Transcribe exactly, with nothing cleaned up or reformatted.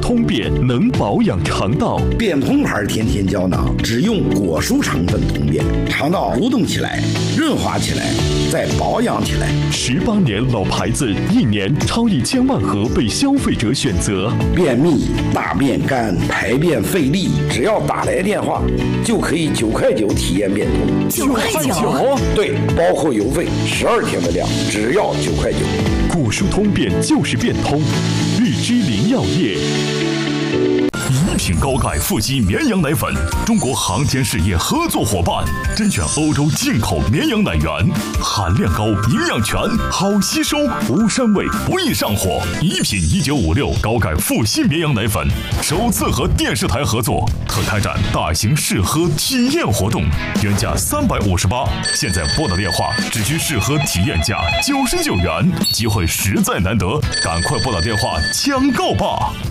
通便，能保养肠道。 便通牌甜甜胶囊只用果蔬成分通便，肠道蠕动起来，润滑起来，再保养起来。 十八年老牌子，一年超一千万盒被消费者选择。 便秘、大便干、排便费力，只要打来电话，就可以九块九体验便通。 九块九？ 对，包括邮费，十二天的量，只要九块九。 果蔬通便就是便通，日之林药业。 一品高钙富硒绵羊奶粉，中国航天事业合作伙伴，甄选欧洲进口绵羊奶源，含量高，营养全，好吸收，无膻味，不易上火。一品一九五六高钙富硒绵羊奶粉首次和电视台合作，特开展大型试喝体验活动，原价三百五十八，现在拨打电话只需试喝体验价九十九元，机会实在难得，赶快拨打电话抢购吧。